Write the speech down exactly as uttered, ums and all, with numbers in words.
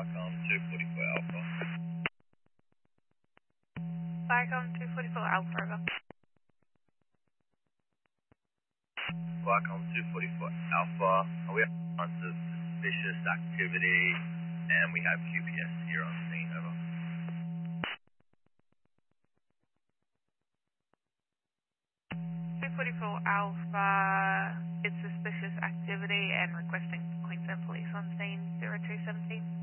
Viacom two forty-four Alpha. Viacom two forty-four Alpha, over. Viacom two forty-four Alpha. We have tons of suspicious activity, and we have Q P S here on scene, over. two forty-four Alpha, it's suspicious activity and requesting Queensland Police on scene zero two seventeen.